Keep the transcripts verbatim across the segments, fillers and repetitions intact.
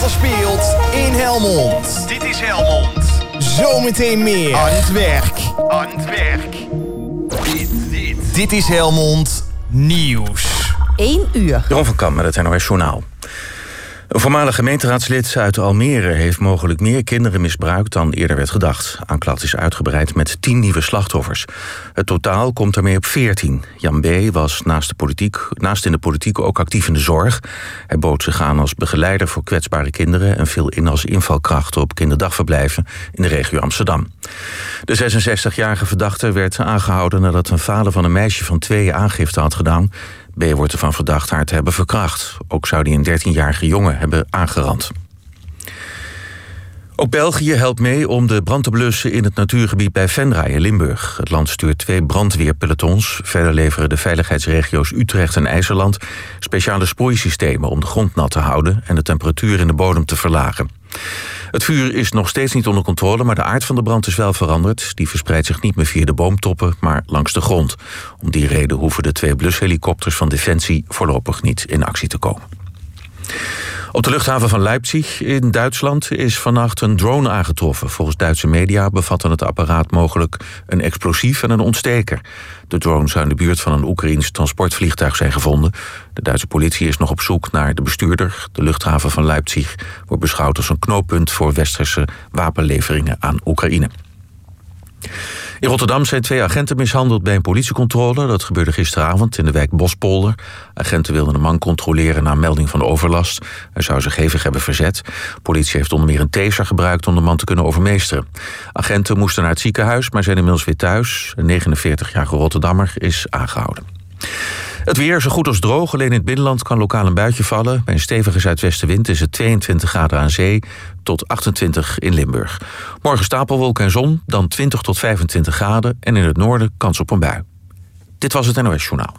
er speelt in Helmond. Dit is Helmond. Zometeen meer. Aan het werk. Aan het werk. Dit, dit. Dit is Helmond Nieuws. één uur. Jeroen van Kam met het N O S Journaal. Een voormalig gemeenteraadslid uit Almere heeft mogelijk meer kinderen misbruikt dan eerder werd gedacht. Aanklacht is uitgebreid met tien nieuwe slachtoffers. Het totaal komt ermee op veertien. Jan B. was naast, de politiek, naast in de politiek ook actief in de zorg. Hij bood zich aan als begeleider voor kwetsbare kinderen en viel in als invalkracht op kinderdagverblijven in de regio Amsterdam. De zesenzestigjarige verdachte werd aangehouden nadat een vader van een meisje van twee aangifte had gedaan. B. wordt ervan verdacht haar te hebben verkracht. Ook zou hij een dertienjarige jongen hebben aangerand. Ook België helpt mee om de brand te blussen in het natuurgebied bij Venray in Limburg. Het land stuurt twee brandweerpelotons. Verder leveren de veiligheidsregio's Utrecht en IJsseland speciale sproeisystemen om de grond nat te houden en de temperatuur in de bodem te verlagen. Het vuur is nog steeds niet onder controle, maar de aard van de brand is wel veranderd. Die verspreidt zich niet meer via de boomtoppen, maar langs de grond. Om die reden hoeven de twee blushelikopters van Defensie voorlopig niet in actie te komen. Op de luchthaven van Leipzig in Duitsland is vannacht een drone aangetroffen. Volgens Duitse media bevatte het apparaat mogelijk een explosief en een ontsteker. De drone zou in de buurt van een Oekraïens transportvliegtuig zijn gevonden. De Duitse politie is nog op zoek naar de bestuurder. De luchthaven van Leipzig wordt beschouwd als een knooppunt voor westerse wapenleveringen aan Oekraïne. In Rotterdam zijn twee agenten mishandeld bij een politiecontrole. Dat gebeurde gisteravond in de wijk Bospolder. Agenten wilden een man controleren na melding van overlast. Hij zou zich hevig hebben verzet. Politie heeft onder meer een taser gebruikt om de man te kunnen overmeesteren. Agenten moesten naar het ziekenhuis, maar zijn inmiddels weer thuis. Een negenenveertigjarige Rotterdammer is aangehouden. Het weer zo goed als droog, alleen in het binnenland kan lokaal een buitje vallen. Bij een stevige zuidwestenwind is het tweeëntwintig graden aan zee tot achtentwintig in Limburg. Morgen stapelwolken en zon, dan twintig tot vijfentwintig graden en in het noorden kans op een bui. Dit was het N O S Journaal.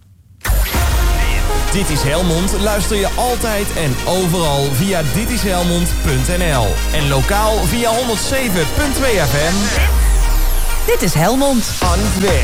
Dit is Helmond luister je altijd en overal via ditishelmond punt n l en lokaal via honderdzeven punt twee F M. Dit is Helmond. Aan het werk.